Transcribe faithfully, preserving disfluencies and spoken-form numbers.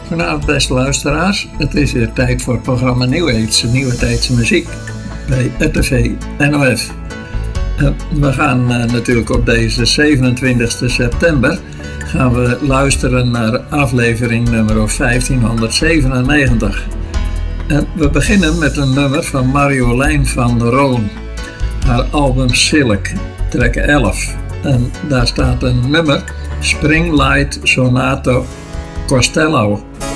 Goedenavond beste luisteraars, het is weer tijd voor het programma Nieuwheidse, Nieuwe Tijdse Muziek bij R T V N O F. Uh, we gaan uh, natuurlijk op deze zevenentwintigste september gaan we luisteren naar aflevering nummer vijftienhonderdzevenennegentig. Uh, we beginnen met een nummer van Marjolein van der Roon, haar album Silk, track elf. En daar staat een nummer, Springlight Sonato Costello.